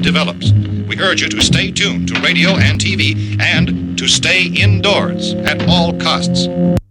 develops. We urge you to stay tuned to radio and TV and to stay indoors at all costs.